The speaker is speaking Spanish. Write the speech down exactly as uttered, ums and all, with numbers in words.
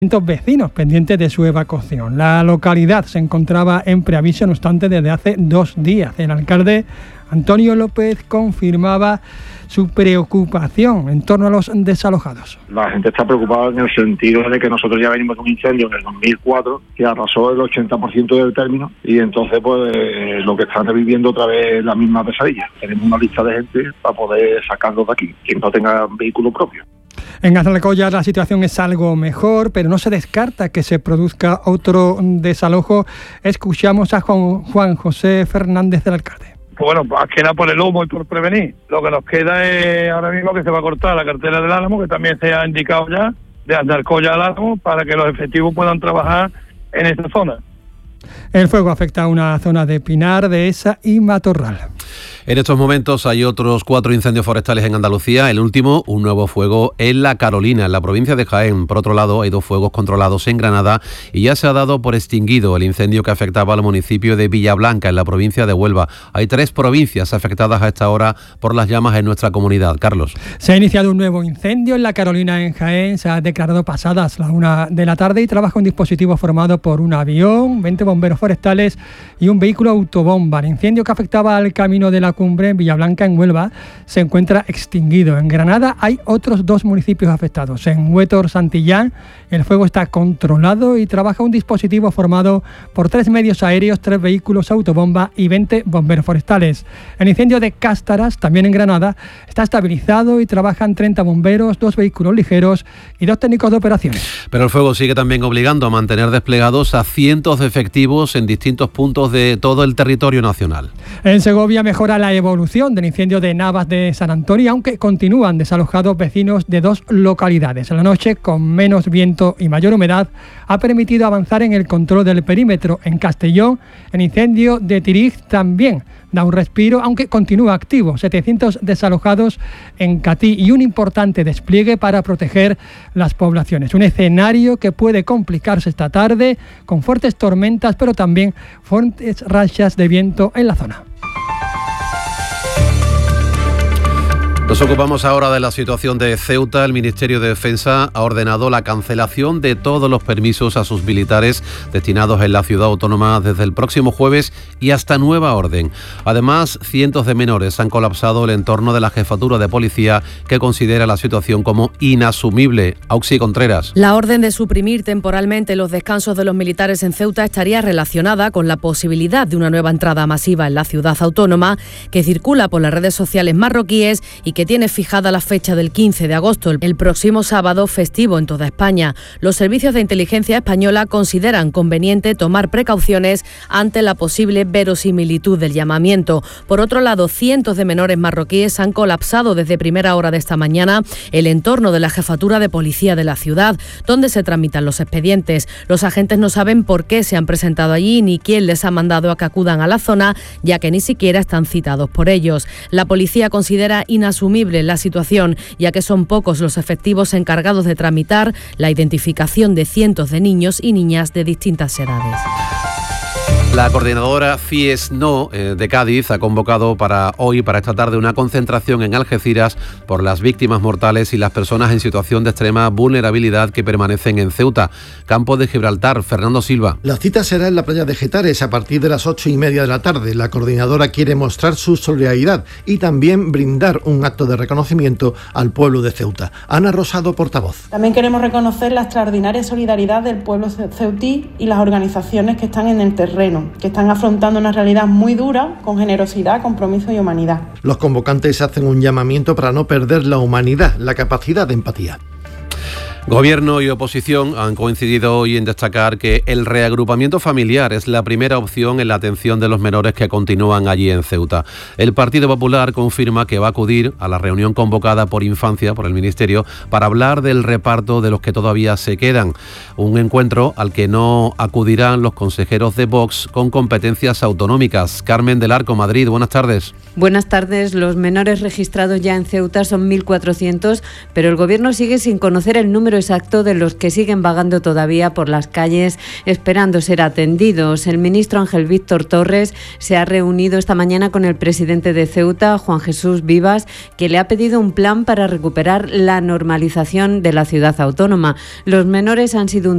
vecinos pendientes de su evacuación. La localidad se encontraba en preaviso, no obstante, desde hace dos días. El alcalde Antonio López confirmaba su preocupación en torno a los desalojados. La gente está preocupada en el sentido de que nosotros ya venimos de un incendio en el dos mil cuatro que arrasó el ochenta por ciento del término y entonces pues eh, lo que están reviviendo otra vez la misma pesadilla. Tenemos una lista de gente para poder sacarlos de aquí, quien no tenga vehículo propio. En Alcollar la situación es algo mejor, pero no se descarta que se produzca otro desalojo. Escuchamos a Juan, Juan José Fernández, del alcalde. Pues bueno, más que nada por el humo y por prevenir. Lo que nos queda es ahora mismo que se va a cortar la cartera del Álamo, que también se ha indicado ya, de Alcollar al Álamo, para que los efectivos puedan trabajar en esta zona. El fuego afecta a una zona de Pinar, Dehesa y Matorral. En estos momentos hay otros cuatro incendios forestales en Andalucía. El último, un nuevo fuego en La Carolina, en la provincia de Jaén. Por otro lado, hay dos fuegos controlados en Granada y ya se ha dado por extinguido el incendio que afectaba al municipio de Villablanca, en la provincia de Huelva. Hay tres provincias afectadas a esta hora por las llamas en nuestra comunidad. Carlos. Se ha iniciado un nuevo incendio en La Carolina, en Jaén. Se ha declarado pasadas las una de la tarde y trabaja un dispositivo formado por un avión, veinte bomberos forestales y un vehículo autobomba. El incendio que afectaba al camino de la Cumbre en Villablanca, en Huelva, se encuentra extinguido. En Granada hay otros dos municipios afectados. En Huétor, Santillán, el fuego está controlado y trabaja un dispositivo formado por tres medios aéreos, tres vehículos autobomba y veinte bomberos forestales. El incendio de Cástaras, también en Granada, está estabilizado y trabajan treinta bomberos, dos vehículos ligeros y dos técnicos de operaciones. Pero el fuego sigue también obligando a mantener desplegados a cientos de efectivos en distintos puntos de todo el territorio nacional. En Segovia mejora la evolución del incendio de Navas de San Antonio, aunque continúan desalojados vecinos de dos localidades. En la noche, con menos viento y mayor humedad, ha permitido avanzar en el control del perímetro. En Castellón, el incendio de Tirig también da un respiro, aunque continúa activo. setecientos desalojados en Catí y un importante despliegue para proteger las poblaciones. Un escenario que puede complicarse esta tarde con fuertes tormentas, pero también fuertes rachas de viento en la zona. Nos ocupamos ahora de la situación de Ceuta. El Ministerio de Defensa ha ordenado la cancelación de todos los permisos a sus militares destinados en la ciudad autónoma desde el próximo jueves y hasta nueva orden. Además, cientos de menores han colapsado el entorno de la jefatura de policía, que considera la situación como inasumible. Auxi Contreras. La orden de suprimir temporalmente los descansos de los militares en Ceuta estaría relacionada con la posibilidad de una nueva entrada masiva en la ciudad autónoma, que circula por las redes sociales marroquíes y que que tiene fijada la fecha del quince de agosto, el próximo sábado, festivo en toda España. Los servicios de inteligencia española consideran conveniente tomar precauciones ante la posible verosimilitud del llamamiento. Por otro lado, cientos de menores marroquíes han colapsado desde primera hora de esta mañana el entorno de la jefatura de policía de la ciudad, donde se tramitan los expedientes. Los agentes no saben por qué se han presentado allí ni quién les ha mandado a que acudan a la zona, ya que ni siquiera están citados por ellos. La policía considera inasumible la situación, ya que son pocos los efectivos encargados de tramitar la identificación de cientos de niños y niñas de distintas edades. La coordinadora FIES No eh, de Cádiz ha convocado para hoy, para esta tarde, una concentración en Algeciras por las víctimas mortales y las personas en situación de extrema vulnerabilidad que permanecen en Ceuta. Campo de Gibraltar, Fernando Silva. La cita será en la playa de Getares a partir de las ocho y media de la tarde. La coordinadora quiere mostrar su solidaridad y también brindar un acto de reconocimiento al pueblo de Ceuta. Ana Rosado, portavoz. También queremos reconocer la extraordinaria solidaridad del pueblo ceutí y las organizaciones que están en el terreno, que están afrontando una realidad muy dura con generosidad, compromiso y humanidad. Los convocantes hacen un llamamiento para no perder la humanidad, la capacidad de empatía. Gobierno y oposición han coincidido hoy en destacar que el reagrupamiento familiar es la primera opción en la atención de los menores que continúan allí en Ceuta. El Partido Popular confirma que va a acudir a la reunión convocada por Infancia, por el Ministerio, para hablar del reparto de los que todavía se quedan. Un encuentro al que no acudirán los consejeros de Vox con competencias autonómicas. Carmen del Arco, Madrid, buenas tardes. Buenas tardes. Los menores registrados ya en Ceuta son mil cuatrocientos, pero el Gobierno sigue sin conocer el número exacto de los que siguen vagando todavía por las calles esperando ser atendidos. El ministro Ángel Víctor Torres se ha reunido esta mañana con el presidente de Ceuta, Juan Jesús Vivas, que le ha pedido un plan para recuperar la normalización de la ciudad autónoma. Los menores han sido un